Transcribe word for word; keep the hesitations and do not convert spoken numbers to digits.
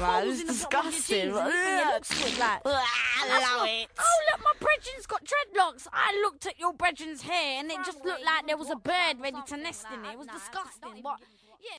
man. holes It's in the bottom of your disgusting. jeans and you think it looks good, like. That's Love not- it. Oh, look, my brethren's got dreadlocks. I looked at your brethren's hair and it just looked like there was a bird ready to nest in it. It was disgusting. What? Yeah.